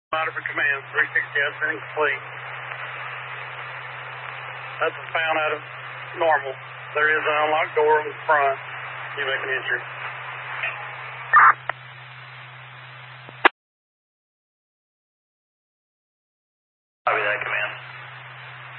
Monitor for command, 360 has been complete. That's a found out of normal. There is an unlocked door on the front. You make an entry. Copy that, command.